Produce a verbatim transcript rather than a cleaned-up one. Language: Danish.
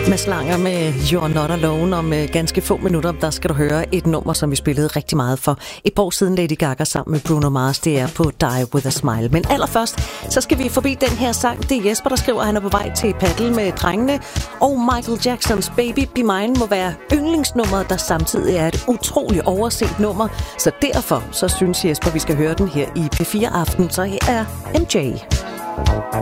Mads Langer med You're Not Alone. Om ganske få minutter, der skal du høre et nummer, som vi spillede rigtig meget for et par år siden. Lady Gaga sammen med Bruno Mars. Det er på Die With A Smile. Men allerførst, så skal vi forbi den her sang. Det er Jesper, der skriver, at han er på vej til paddle med drengene. Og Michael Jacksons Baby Be Mine må være yndlingsnummeret, der samtidig er et utroligt overset nummer. Så derfor, så synes Jesper, vi skal høre den her i P fire Aften. Så her er M J.